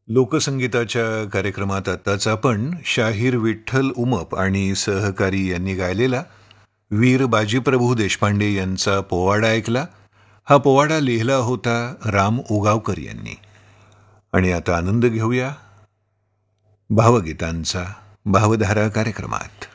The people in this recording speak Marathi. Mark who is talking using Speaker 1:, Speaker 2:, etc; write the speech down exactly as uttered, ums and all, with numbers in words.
Speaker 1: लोकसंगीताच्या कार्यक्रमात आताच आपण शाहीर विठ्ठल उमप आणि सहकारी यांनी गायलेला वीर बाजीप्रभू देशपांडे यांचा पोवाडा ऐकला. हा पोवाडा लिहिला होता राम उगावकर यांनी. आणि आता आनंद घेऊया भावगीतांचा भावधारा कार्यक्रमात.